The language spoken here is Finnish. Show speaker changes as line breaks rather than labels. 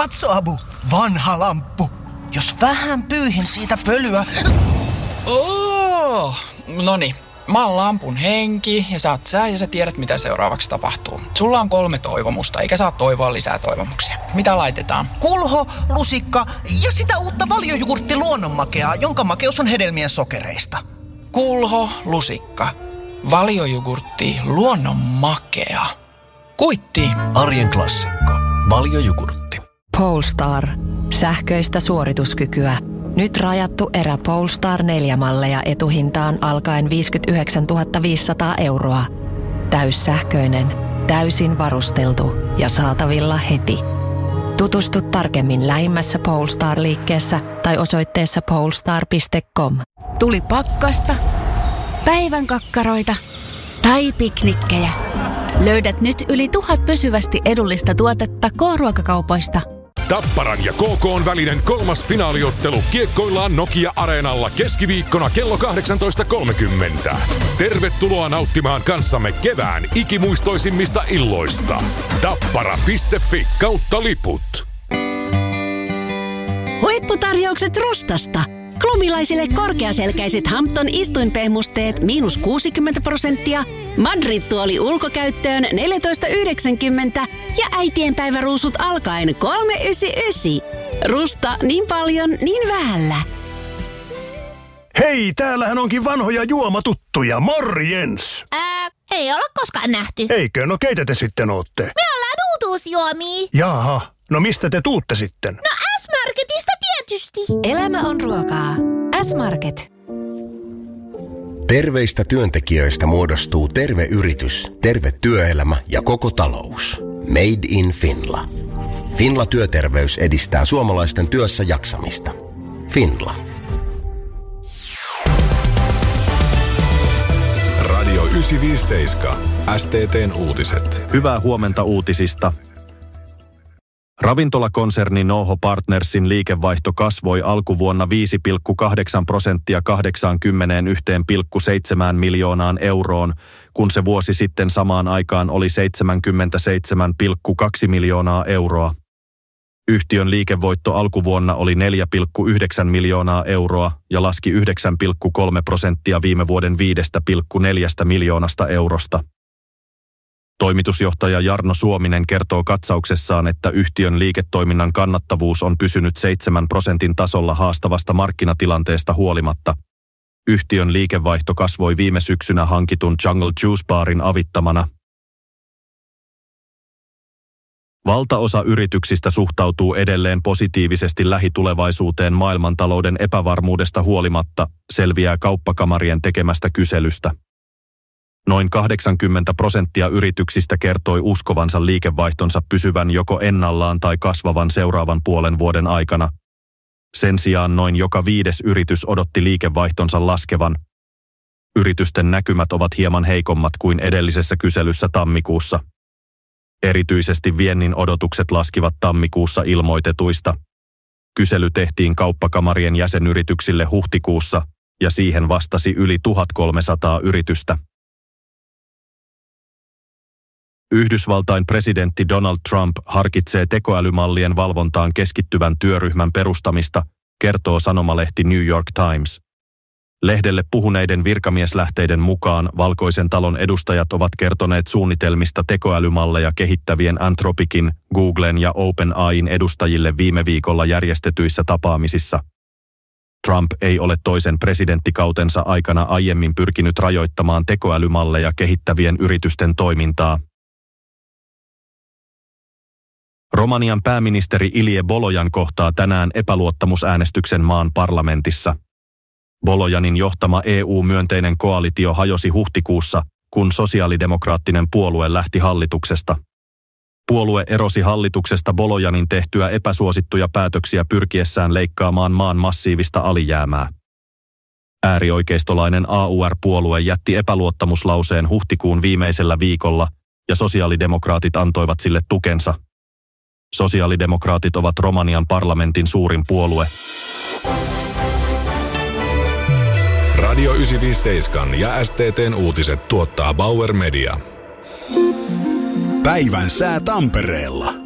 Katso, Abu, vanha lamppu. Jos vähän pyyhin siitä pölyä...
Noniin. Mä oon lampun henki ja sä oot sä ja sä tiedät mitä seuraavaksi tapahtuu. Sulla on 3 toivomusta eikä saa toivoa lisää toivomuksia. Mitä laitetaan?
Kulho, lusikka ja sitä uutta valiojugurtti luonnonmakeaa, jonka makeus on hedelmien sokereista.
Kulho, lusikka, valiojugurtti, luonnonmakea. Kuitti.
Arjen klassikko. Valiojugurtti.
Polestar. Sähköistä suorituskykyä. Nyt rajattu erä Polestar 4-malleja etuhintaan alkaen 59 500 €. Täyssähköinen, täysin varusteltu ja saatavilla heti. Tutustu tarkemmin lähimmässä Polestar-liikkeessä tai osoitteessa polestar.com.
Tuli pakkasta, päivän kakkaroita tai piknikkejä. Löydät nyt yli 1000 pysyvästi edullista tuotetta K-ruokakaupoista.
Tapparan ja KK:n välinen 3. finaaliottelu kiekkoillaan Nokia-areenalla keskiviikkona kello 18.30. Tervetuloa nauttimaan kanssamme kevään ikimuistoisimmista illoista. Tappara.fi/liput.
Huipputarjoukset Rustasta. Klumilaisille korkeaselkäiset Hampton istuinpehmusteet -60%, Madrid-tuoli ulkokäyttöön 14,90 ja äitienpäiväruusut alkaen 399. Rusta niin paljon, niin vähällä.
Hei, täällähän onkin vanhoja juomatuttuja. Morjens!
Ei olla koskaan nähty.
Eikö? No keitä te sitten ootte?
Me ollaan uutuusjuomia.
Jaha, no mistä te tuutte sitten?
No S-Marketista tietysti.
Elämä on ruokaa. S-Market.
Terveistä työntekijöistä muodostuu terve yritys, terve työelämä ja koko talous. Made in Finla. Finla Työterveys edistää suomalaisten työssä jaksamista. Finla.
Radio 957. STT:n uutiset.
Hyvää huomenta uutisista. Ravintolakonserni Noho Partnersin liikevaihto kasvoi alkuvuonna 5,8% 81,7 miljoonaan euroon, kun se vuosi sitten samaan aikaan oli 77,2 miljoonaa euroa. Yhtiön liikevoitto alkuvuonna oli 4,9 miljoonaa euroa ja laski 9,3% viime vuoden 5,4 miljoonasta eurosta. Toimitusjohtaja Jarno Suominen kertoo katsauksessaan, että yhtiön liiketoiminnan kannattavuus on pysynyt 7% tasolla haastavasta markkinatilanteesta huolimatta. Yhtiön liikevaihto kasvoi viime syksynä hankitun Jungle Juice Barin avittamana. Valtaosa yrityksistä suhtautuu edelleen positiivisesti lähitulevaisuuteen maailmantalouden epävarmuudesta huolimatta, selviää kauppakamarien tekemästä kyselystä. Noin 80% yrityksistä kertoi uskovansa liikevaihtonsa pysyvän joko ennallaan tai kasvavan seuraavan puolen vuoden aikana. Sen sijaan noin joka 5. yritys odotti liikevaihtonsa laskevan. Yritysten näkymät ovat hieman heikommat kuin edellisessä kyselyssä tammikuussa. Erityisesti viennin odotukset laskivat tammikuussa ilmoitetuista. Kysely tehtiin kauppakamarien jäsenyrityksille huhtikuussa ja siihen vastasi yli 1300 yritystä. Yhdysvaltain presidentti Donald Trump harkitsee tekoälymallien valvontaan keskittyvän työryhmän perustamista, kertoo sanomalehti New York Times. Lehdelle puhuneiden virkamieslähteiden mukaan Valkoisen talon edustajat ovat kertoneet suunnitelmista tekoälymalleja kehittävien Anthropicin, Googlen ja OpenAIn edustajille viime viikolla järjestetyissä tapaamisissa. Trump ei ole toisen presidenttikautensa aikana aiemmin pyrkinyt rajoittamaan tekoälymalleja kehittävien yritysten toimintaa. Romanian pääministeri Ilie Bolojan kohtaa tänään epäluottamusäänestyksen maan parlamentissa. Bolojanin johtama EU-myönteinen koalitio hajosi huhtikuussa, kun sosiaalidemokraattinen puolue lähti hallituksesta. Puolue erosi hallituksesta Bolojanin tehtyä epäsuosittuja päätöksiä pyrkiessään leikkaamaan maan massiivista alijäämää. Äärioikeistolainen AUR-puolue jätti epäluottamuslauseen huhtikuun viimeisellä viikolla ja sosiaalidemokraatit antoivat sille tukensa. Sosiaalidemokraatit ovat Romanian parlamentin suurin puolue.
Radio 957 ja STT:n uutiset tuottaa Bauer Media.
Päivän sää Tampereella.